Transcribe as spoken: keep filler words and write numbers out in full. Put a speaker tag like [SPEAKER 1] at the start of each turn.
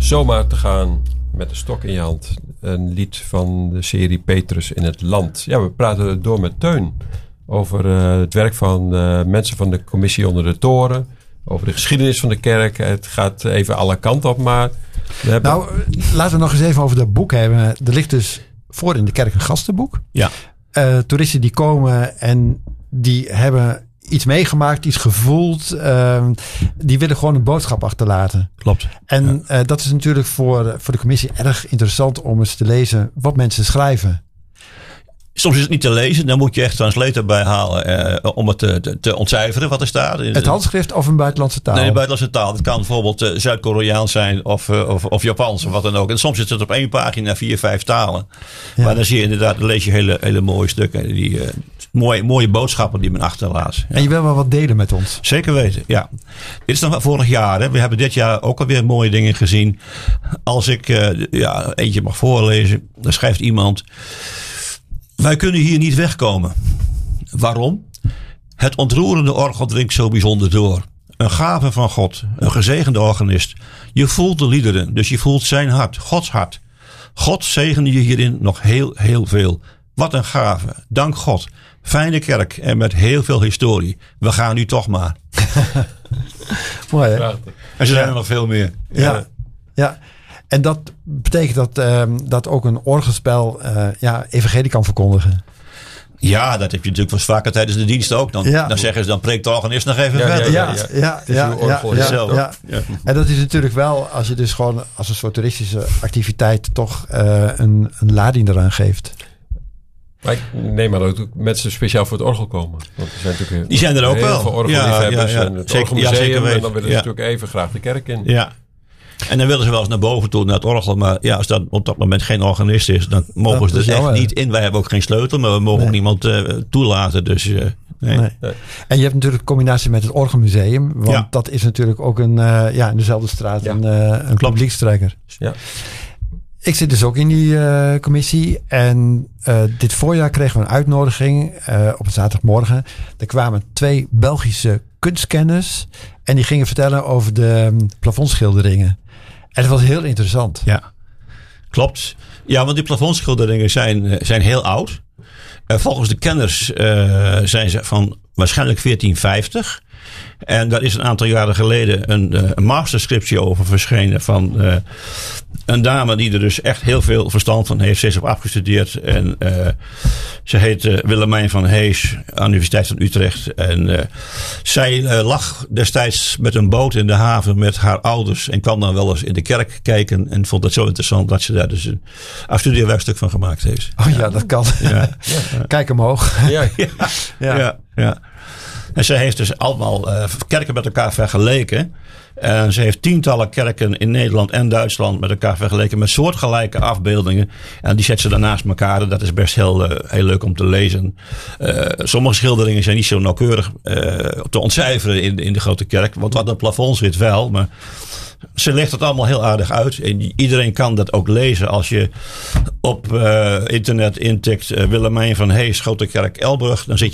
[SPEAKER 1] Zomaar te gaan met een stok in je hand. Een lied van de serie Petrus in het Land. Ja, we praten door met Teun over uh, het werk van uh, mensen van de Commissie onder de Toren. Over de geschiedenis van de kerk. Het gaat even alle kanten op, maar... We hebben...
[SPEAKER 2] Nou, laten we nog eens even over dat boek hebben. Er ligt dus voor in de kerk een gastenboek.
[SPEAKER 3] Ja.
[SPEAKER 2] Uh, toeristen die komen en die hebben iets meegemaakt, iets gevoeld. Uh, die willen gewoon een boodschap achterlaten.
[SPEAKER 3] Klopt.
[SPEAKER 2] En
[SPEAKER 3] ja.
[SPEAKER 2] uh, dat is natuurlijk voor, voor de commissie erg interessant om eens te lezen wat mensen schrijven.
[SPEAKER 3] Soms is het niet te lezen. Dan moet je echt translator bij halen uh, om het te, te, te ontcijferen wat er staat.
[SPEAKER 2] Het handschrift of een buitenlandse taal?
[SPEAKER 3] Nee, een buitenlandse taal. Het kan bijvoorbeeld uh, Zuid-Koreaans zijn of, uh, of, of Japans of wat dan ook. En soms zit het op één pagina vier, vijf talen. Ja. Maar dan zie je inderdaad, dan lees je hele, hele mooie stukken. Die, uh, mooie, mooie boodschappen die men achterlaat. Ja.
[SPEAKER 2] En je wil wel wat delen met ons?
[SPEAKER 3] Zeker weten, ja. Dit is nog vorig jaar. Hè. We hebben dit jaar ook alweer mooie dingen gezien. Als ik uh, ja, eentje mag voorlezen, dan schrijft iemand... Wij kunnen hier niet wegkomen. Waarom? Het ontroerende orgel dringt zo bijzonder door. Een gave van God. Een gezegende organist. Je voelt de liederen, dus je voelt zijn hart. Gods hart. God zegende je hierin nog heel, heel veel. Wat een gave. Dank God. Fijne kerk en met heel veel historie. We gaan nu toch maar.
[SPEAKER 2] Mooi, hè?
[SPEAKER 3] En er zijn er nog veel meer.
[SPEAKER 2] Ja, ja. ja. En dat betekent dat, uh, dat ook een orgelspel uh, ja, evangelie kan verkondigen.
[SPEAKER 3] Ja, dat heb je natuurlijk wel vaker tijdens de dienst ook. Dan, ja. dan zeggen ze, dan preekt de organist nog even
[SPEAKER 2] ja,
[SPEAKER 3] verder.
[SPEAKER 2] Ja, ja, ja. ja, ja, ja, ja, ja.
[SPEAKER 3] ja.
[SPEAKER 2] En dat is natuurlijk wel, als je dus gewoon als een soort toeristische activiteit toch uh, een, een lading eraan geeft.
[SPEAKER 1] Maar ik neem maar dat ook mensen speciaal voor het orgel komen. Want er zijn natuurlijk
[SPEAKER 3] die zijn er ook
[SPEAKER 1] heel
[SPEAKER 3] wel.
[SPEAKER 1] veel orgelliefhebbers
[SPEAKER 3] Ja, ja, ja.
[SPEAKER 1] en het
[SPEAKER 3] zeker,
[SPEAKER 1] orgelmuseum.
[SPEAKER 3] Ja,
[SPEAKER 1] en dan willen ze
[SPEAKER 3] ja.
[SPEAKER 1] natuurlijk even graag de kerk in.
[SPEAKER 3] Ja. En dan willen ze wel eens naar boven toe, naar het orgel. Maar ja, als dat op dat moment geen organist is, dan mogen dat ze er echt jammer. niet in. Wij hebben ook geen sleutel, maar we mogen nee. ook niemand uh, toelaten. Dus, uh, nee.
[SPEAKER 2] Nee. Nee. En je hebt natuurlijk een combinatie met het orgelmuseum. Want ja. dat is natuurlijk ook een, uh, ja, in dezelfde straat ja. een, uh, een publiekstrekker.
[SPEAKER 1] Ja.
[SPEAKER 2] Ik zit dus ook in die uh, commissie. En uh, dit voorjaar kregen we een uitnodiging uh, op een zaterdagmorgen. Er kwamen twee Belgische kunstkenners. En die gingen vertellen over de um, plafondschilderingen. En dat was heel interessant.
[SPEAKER 3] Ja, klopt. Ja, want die plafondschilderingen zijn, zijn heel oud. Uh, volgens de kenners uh, zijn ze van waarschijnlijk veertien vijftig. En daar is een aantal jaren geleden een, uh, een masterscriptie over verschenen van uh, een dame die er dus echt heel veel verstand van heeft. Ze is op afgestudeerd en uh, ze heet uh, Willemijn van Hees aan de Universiteit van Utrecht. En uh, zij uh, lag destijds met een boot in de haven met haar ouders en kwam dan wel eens in de kerk kijken en vond het zo interessant dat ze daar dus een afstudeerwerkstuk van gemaakt heeft.
[SPEAKER 2] Oh ja, dat kan. Ja. Ja. Kijk omhoog.
[SPEAKER 3] Ja, ja, ja. ja, ja. En ze heeft dus allemaal uh, kerken met elkaar vergeleken. En ze heeft tientallen kerken in Nederland en Duitsland met elkaar vergeleken met soortgelijke afbeeldingen. En die zet ze dan naast elkaar. Dat is best heel, uh, heel leuk om te lezen. Uh, sommige schilderingen zijn niet zo nauwkeurig uh, te ontcijferen in, in de grote kerk. Want wat een plafond zit wel. Maar ze legt het allemaal heel aardig uit. En iedereen kan dat ook lezen. Als je op uh, internet intikt uh, Willemijn van Hees, Grote Kerk Elburg. Dan zit je